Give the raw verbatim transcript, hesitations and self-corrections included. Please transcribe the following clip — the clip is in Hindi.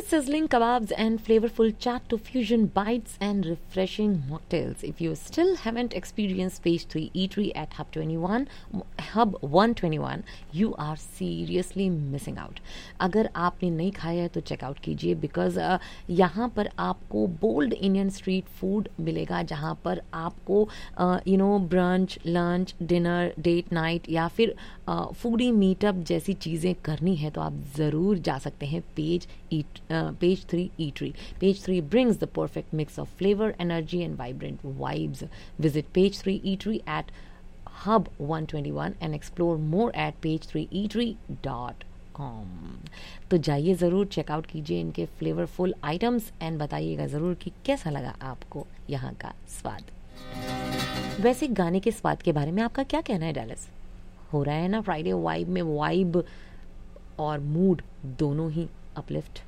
sizzling kebabs and flavorful chat to fusion bites and refreshing mocktails. If you still haven't experienced Page three Eatery at Hub twenty-one, Hub one twenty-one, you are seriously missing out. अगर आपने नहीं खाया है तो चेकआउट कीजिए, बिकॉज uh, यहाँ पर आपको बोल्ड इंडियन स्ट्रीट फूड मिलेगा, जहाँ पर आपको you know brunch, lunch, dinner, date night या फिर फूडी मीटअप जैसी चीज़ें करनी है तो आप ज़रूर जा सकते हैं page Eat, uh, Page three Eatery. Page three brings the perfect mix of flavor, energy and vibrant vibes. Visit Page three Eatery at Hub one twenty-one and explore more at page three eatery dot com. तो जाइए ज़रूर, चेकआउट कीजिए इनके फ्लेवरफुल आइटम्स एंड बताइएगा ज़रूर कि कैसा लगा आपको यहाँ का स्वाद. वैसे गाने के स्वाद के बारे में आपका क्या कहना है डैलस? हो रहा है ना फ्राइडे वाइब में वाइब और मूड दोनों ही अपलिफ्ट.